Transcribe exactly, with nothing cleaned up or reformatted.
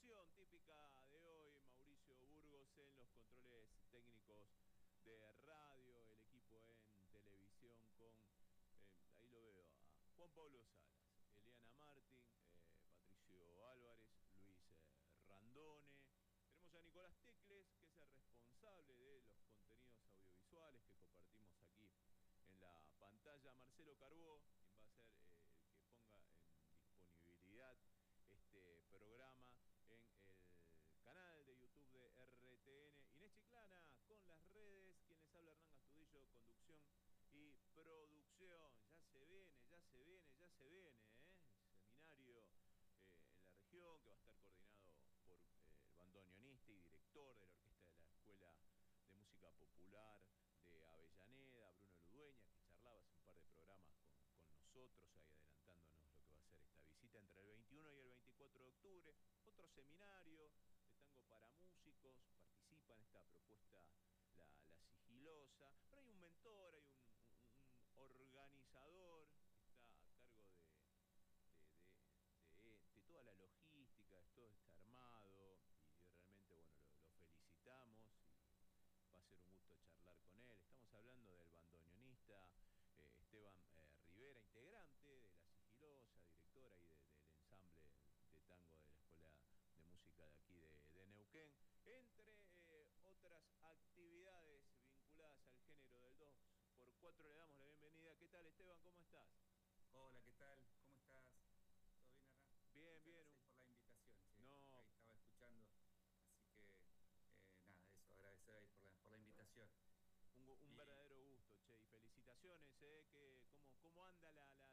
producción típica de hoy, Mauricio Burgos en los controles técnicos de radio, el equipo en televisión con, eh, ahí lo veo, a Juan Pablo Salas, Eliana Martín, eh, Patricio Álvarez, Luis eh, Randone. Tenemos a Nicolás Tecles, que es el responsable de los contenidos audiovisuales que compartimos aquí en la pantalla. Marcelo Carbó, quien va a ser eh, el que ponga en disponibilidad este programa en el canal de YouTube de R T N. Inés Chiclana con las redes, quien les habla, Hernán Gastudillo, conducción y producción. Ya se viene, ya se viene, ya se viene, ¿eh? Seminario eh, en la región que va a estar coordinado por eh, el bandoneonista y director de la orquesta de la Escuela de Música Popular de Avellaneda, Bruno Ludueña, que charlaba hace un par de programas con, con nosotros, ahí adelantándonos lo que va a ser esta visita entre el veintiuno y el veinticuatro de octubre. Otro seminario de tango para músicos, participa en esta propuesta la, la sigilosa, pero hay un mentor, hay un, un, un organizador que está a cargo de, de, de, de, de toda la logística, de todo este armado, y, y realmente, bueno, lo, lo felicitamos y va a ser un gusto charlar con él. Estamos hablando del bandoneonista eh, Esteban eh, Rivera, integrante de La Sigilosa, directora y de, del ensamble de tango de la Escuela de Música de aquí de, de Neuquén, entre eh, otras actividades vinculadas al género del dos por cuatro. Le damos la bienvenida. ¿Qué tal, Esteban? ¿Cómo estás? Hola, ¿qué tal? ¿Cómo estás? ¿Todo bien, Hernán? Bien, Muchas bien. gracias por la invitación, che. No, Ahí estaba escuchando, así que eh, nada, eso, agradecer ahí por la, por la invitación. Un, un Y verdadero gusto, che, y felicitaciones, ¿eh? Que, ¿cómo, ¿Cómo anda la, la,